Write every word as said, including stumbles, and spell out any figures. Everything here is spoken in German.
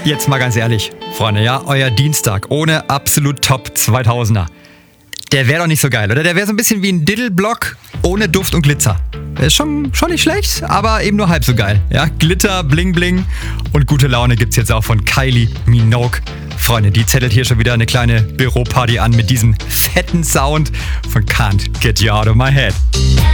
Jetzt mal ganz ehrlich, Freunde, ja, euer Dienstag ohne absolut Top zweitausender. Der wäre doch nicht so geil, oder? Der wäre so ein bisschen wie ein Diddle-Block ohne Duft und Glitzer. Der ist schon, schon nicht schlecht, aber eben nur halb so geil. Ja, Glitter, Bling Bling und gute Laune gibt's jetzt auch von Kylie Minogue. Freunde, die zettelt hier schon wieder eine kleine Büroparty an mit diesem fetten Sound von Can't Get You Out of My Head.